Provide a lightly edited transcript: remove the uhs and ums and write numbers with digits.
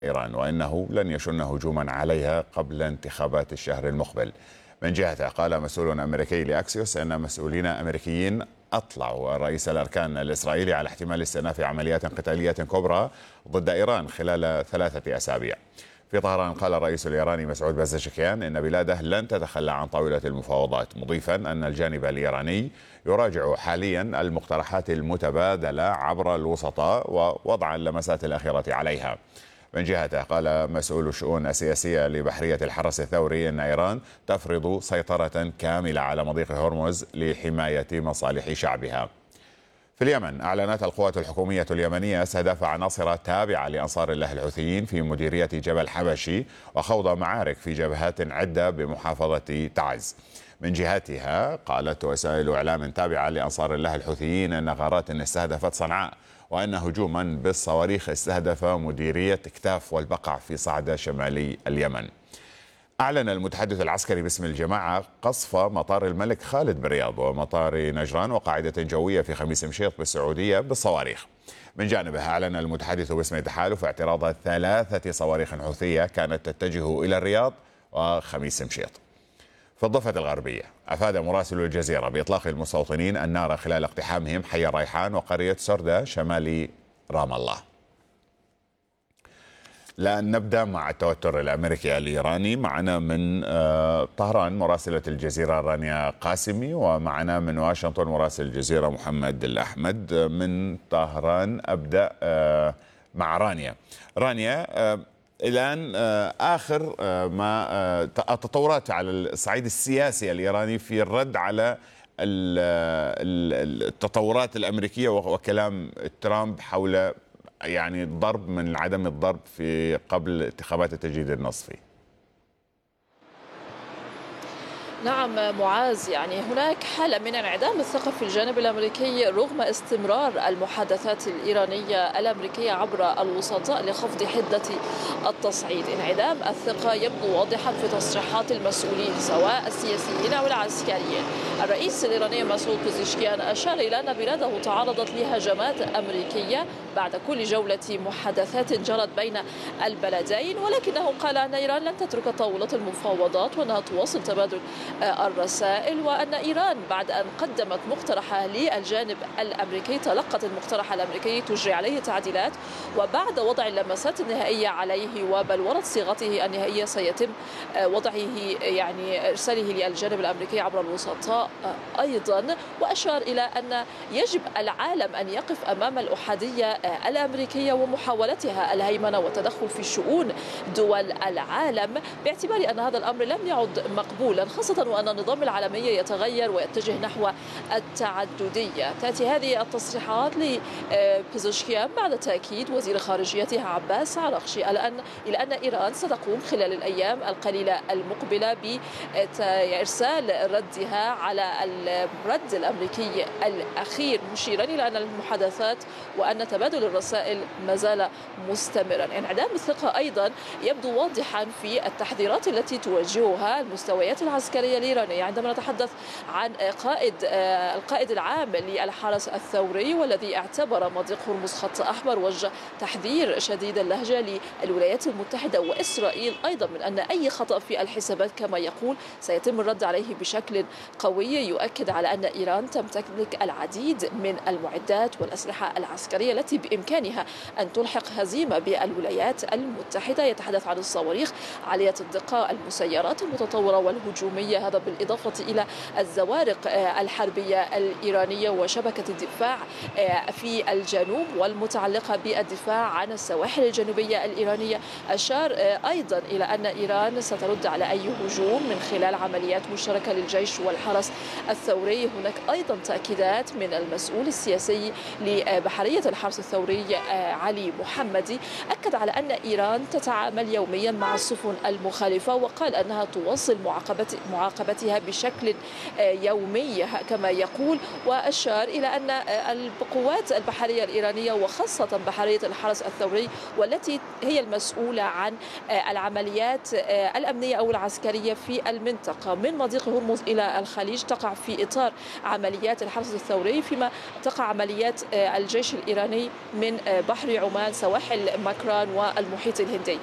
إيران، وإنه لن يشن هجوما عليها قبل انتخابات الشهر المقبل. من جهته قال مسؤول أمريكي لأكسيوس أن مسؤولين أمريكيين أطلعوا رئيس الأركان الإسرائيلي على احتمال استئناف عمليات قتالية كبرى ضد إيران خلال 3 أسابيع. في طهران قال الرئيس الإيراني مسعود بازشكيان إن بلاده لن تتخلى عن طاولة المفاوضات، مضيفا أن الجانب الإيراني يراجع حاليا المقترحات المتبادلة عبر الوسطاء ووضع اللمسات الأخيرة عليها. من جهته قال مسؤول الشؤون السياسية لبحرية الحرس الثوري أن إيران تفرض سيطرة كاملة على مضيق هرمز لحماية مصالح شعبها. في اليمن أعلنت القوات الحكومية اليمنية استهداف عناصر تابعة لأنصار الله الحوثيين في مديرية جبل حبشي وخوض معارك في جبهات عدة بمحافظة تعز. من جهتها قالت وسائل إعلام تابعة لأنصار الله الحوثيين أن غارات استهدفت صنعاء، وأن هجوما بالصواريخ استهدف مديرية كتاف والبقع في صعدة شمالي اليمن. أعلن المتحدث العسكري باسم الجماعة قصف مطار الملك خالد بالرياض ومطار نجران وقاعدة جوية في خميس مشيط بالسعودية بالصواريخ. من جانبه أعلن المتحدث باسم التحالف اعتراض 3 صواريخ حوثية كانت تتجه إلى الرياض وخميس مشيط. في الضفة الغربية أفاد مراسل الجزيرة بإطلاق المستوطنين النار خلال اقتحامهم حي الريحان وقرية سردة شمال رام الله. لأن نبدأ مع التوتر الأمريكي الإيراني. معنا من طهران مراسلة الجزيرة رانيا قاسمي، ومعنا من واشنطن مراسل الجزيرة محمد الأحمد. من طهران أبدأ مع رانيا. رانيا، الآن آخر ما التطورات على الصعيد السياسي الإيراني في الرد على التطورات الأمريكية وكلام ترامب حول يعني الضرب من عدم الضرب في قبل انتخابات التجديد النصفي. نعم معاذ، يعني هناك حالة من انعدام الثقة في الجانب الأمريكي رغم استمرار المحادثات الإيرانية الأمريكية عبر الوسطاء لخفض حدة التصعيد. انعدام الثقة يبدو واضحا في تصريحات المسؤولين سواء السياسيين أو العسكريين. الرئيس الإيراني مسعود بازشكيان أشار إلى أن بلاده تعرضت لهجمات أمريكية بعد كل جولة محادثات جرت بين البلدين، ولكنه قال أن إيران لن تترك طاولة المفاوضات وأنها تواصل تبادل الرسائل، وأن إيران بعد أن قدمت مقترحها للجانب الأمريكي تلقت المقترح الأمريكي تجري عليه تعديلات، وبعد وضع اللمسات النهائية عليه وبلورة صيغته النهائية سيتم وضعه يعني إرساله للجانب الأمريكي عبر الوسطاء أيضا. وأشار إلى أن يجب العالم أن يقف أمام الأحادية الأمريكية ومحاولتها الهيمنة والتدخل في شؤون دول العالم، باعتبار أن هذا الأمر لم يعد مقبولا، خاصة وأن النظام العالمي يتغير ويتجه نحو التعددية. تأتي هذه التصريحات لبازشكيان بعد تأكيد وزير خارجيتها عباس عراقشي إلى أن إيران ستقوم خلال الأيام القليلة المقبلة بإرسال ردها على الرد الأمريكي الأخير، مشيرا إلى أن المحادثات وأن تبادل الرسائل ما زال مستمرا. انعدام الثقة أيضا يبدو واضحا في التحذيرات التي توجهها المستويات العسكرية الإيرانية. عندما نتحدث عن القائد العام للحرس الثوري والذي اعتبر مضيق هرمز خط أحمر، وجه تحذير شديد اللهجة للولايات المتحدة وإسرائيل أيضا من أن أي خطأ في الحسابات كما يقول سيتم الرد عليه بشكل قوي. يؤكد على أن إيران تمتلك العديد من المعدات والأسلحة العسكرية التي بإمكانها أن تلحق هزيمة بالولايات المتحدة. يتحدث عن الصواريخ عالية الدقة، المسيرات المتطورة والهجومية، هذا بالإضافة إلى الزوارق الحربية الإيرانية وشبكة الدفاع في الجنوب والمتعلقة بالدفاع عن السواحل الجنوبية الإيرانية. أشار أيضا إلى أن إيران سترد على أي هجوم من خلال عمليات مشتركة للجيش والحرس الثوري. هناك أيضا تأكيدات من المسؤول السياسي لبحرية الحرس الثوري علي محمدي، أكد على أن إيران تتعامل يوميا مع السفن المخالفة، وقال أنها تواصل ومعاقبتها بشكل يومي كما يقول. وأشار إلى أن القوات البحرية الإيرانية وخاصة بحرية الحرس الثوري والتي هي المسؤولة عن العمليات الأمنية أو العسكرية في المنطقة من مضيق هرمز إلى الخليج تقع في إطار عمليات الحرس الثوري، فيما تقع عمليات الجيش الإيراني من بحر عمان، سواحل مكران والمحيط الهندي.